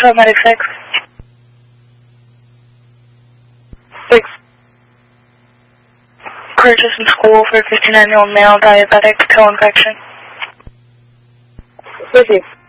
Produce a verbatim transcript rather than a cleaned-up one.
twelve medic six. Six. Purchase in school for fifty-nine-year-old male, diabetic, co-infection. Receive.